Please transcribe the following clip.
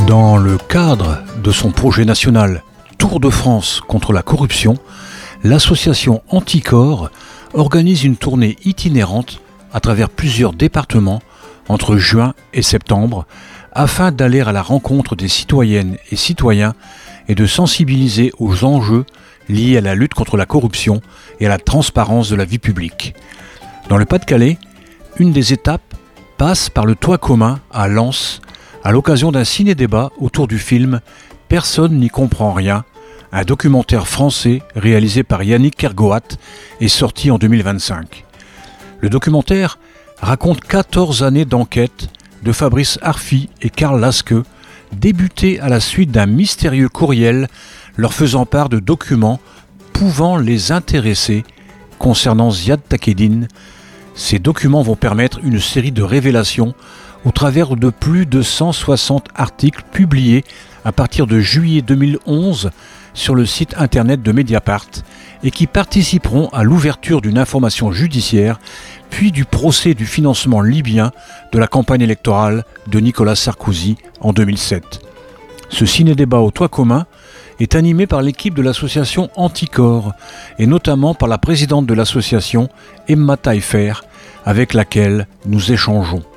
Dans le cadre de son projet national Tour de France contre la corruption, l'association Anticor organise une tournée itinérante à travers plusieurs départements entre juin et septembre afin d'aller à la rencontre des citoyennes et citoyens et de sensibiliser aux enjeux liés à la lutte contre la corruption et à la transparence de la vie publique. Dans le Pas-de-Calais, une des étapes passe par le Toit commun à Lens à l'occasion d'un ciné-débat autour du film « Personne n'y comprend rien », un documentaire français réalisé par Yannick Kergoat et sorti en 2025. Le documentaire raconte 14 années d'enquête de Fabrice Arfi et Karl Lasque, débutées à la suite d'un mystérieux courriel leur faisant part de documents pouvant les intéresser concernant Ziad Takieddine. Ces documents vont permettre une série de révélations au travers de plus de 160 articles publiés à partir de juillet 2011 sur le site internet de Mediapart et qui participeront à l'ouverture d'une information judiciaire puis du procès du financement libyen de la campagne électorale de Nicolas Sarkozy en 2007. Ce ciné-débat au Toit commun est animé par l'équipe de l'association Anticor et notamment par la présidente de l'association, Emma Taillefer, avec laquelle nous échangeons.